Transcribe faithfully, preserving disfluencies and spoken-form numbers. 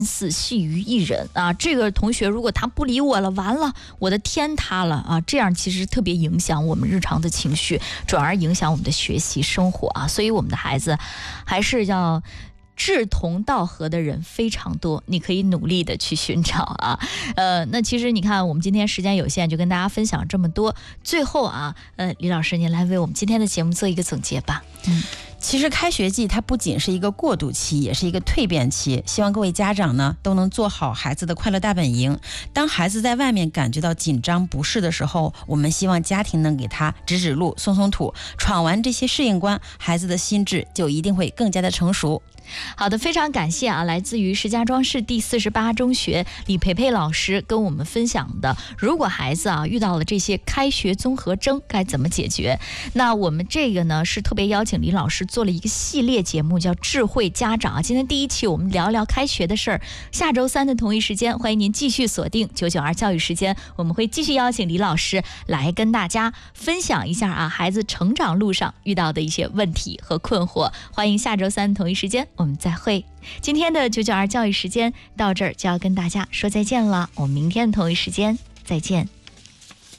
似系于一人啊，这个同学如果他不理我了，完了，我的天塌了啊！这样其实特别影响我们日常的情绪，转而影响我们的学习生活啊。所以我们的孩子还是要志同道合的人非常多，你可以努力的去寻找啊。呃，那其实你看，我们今天时间有限，就跟大家分享这么多。最后啊，呃，李老师，您来为我们今天的节目做一个总结吧。嗯。 其实开学季它不仅是一个过渡期，也是一个蜕变期，希望各位家长呢都能做好孩子的快乐大本营。当孩子在外面感觉到紧张不适的时候，我们希望家庭能给他指指路，松松土，闯完这些适应关，孩子的心智就一定会更加的成熟。 好的，非常感谢啊，来自于石家庄市第四十八中学李培培老师跟我们分享的，如果孩子啊遇到了这些开学综合征该怎么解决。那我们这个呢是特别邀请李老师做了一个系列节目，叫智慧家长。今天第一期我们聊聊开学的事儿，下周三的同一时间，欢迎您继续锁定九九二教育时间，我们会继续邀请李老师来跟大家分享一下啊孩子成长路上遇到的一些问题和困惑。欢迎下周三同一时间我们再会。今天的九九二教育时间到这儿就要跟大家说再见了，我们明天的同一时间再见。